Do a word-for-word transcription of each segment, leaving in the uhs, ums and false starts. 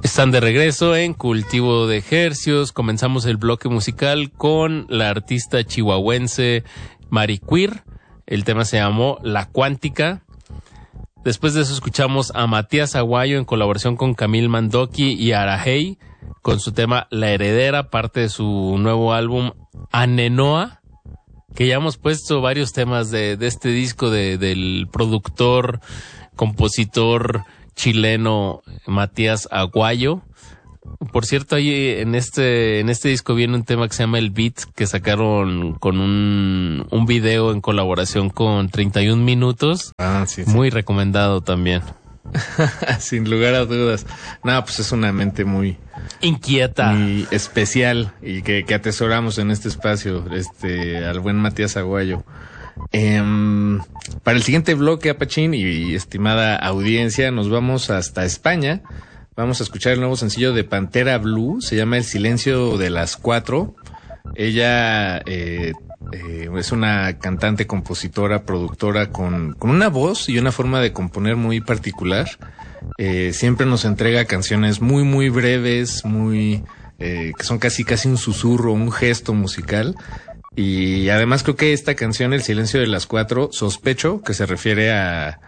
Están de regreso en Cultivo de Hercios. Comenzamos el bloque musical con la artista chihuahuense Mariqueer. El tema se llamó La Cuántica. Después de eso escuchamos a Matías Aguayo en colaboración con Camil Mandoki y Arahey con su tema La Heredera, parte de su nuevo álbum Anenoa, que ya hemos puesto varios temas de, de este disco de, del productor, compositor chileno Matías Aguayo. Por cierto, ahí en este en este disco viene un tema que se llama El Beat, que sacaron con un, un video en colaboración con treinta y un minutos. Ah, sí, sí. Muy recomendado también. Sin lugar a dudas. No, pues es una mente muy inquieta, muy especial y que, que atesoramos en este espacio, este, al buen Matías Aguayo. Eh, para el siguiente bloque, Apachín y estimada audiencia, nos vamos hasta España. Vamos a escuchar el nuevo sencillo de Pantera Blue, se llama El Silencio de las Cuatro. Ella eh, eh, es una cantante, compositora, productora con, con una voz y una forma de componer muy particular. Eh, siempre nos entrega canciones muy, muy breves, muy eh, que son casi, casi un susurro, un gesto musical. Y además creo que esta canción, El Silencio de las Cuatro, sospecho que se refiere a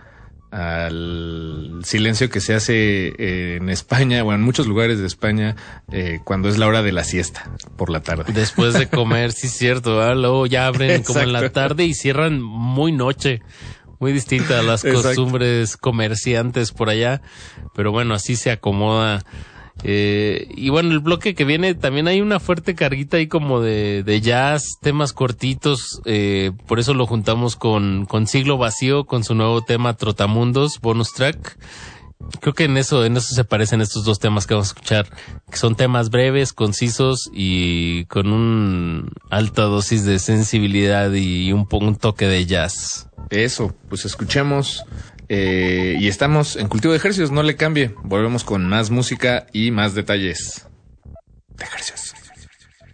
al silencio que se hace eh, en España o en muchos lugares de España eh, cuando es la hora de la siesta por la tarde. Después de comer, sí es cierto, ¿verdad? Luego ya abren Exacto. como en la tarde y cierran muy noche, muy distinta a las Exacto. costumbres comerciantes por allá, pero bueno, así se acomoda. Eh, y bueno, el bloque que viene también hay una fuerte carguita ahí como de, de jazz, temas cortitos, eh, por eso lo juntamos con, con Siglo Vacío, con su nuevo tema Trotamundos, bonus track. Creo que en eso, en eso se parecen estos dos temas que vamos a escuchar, que son temas breves, concisos y con un alta dosis de sensibilidad y un, un toque de jazz. Eso, pues escuchemos. Eh, y estamos en Cultivo de Hercios, no le cambie. Volvemos con más música y más detalles de Hercios.